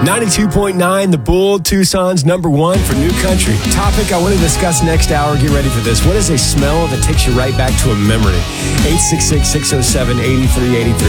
92.9, The Bull, Tucson's number one for new country. Topic I want to discuss next hour. Get ready for this. What is a smell that takes you right back to a memory? 866-607-8383.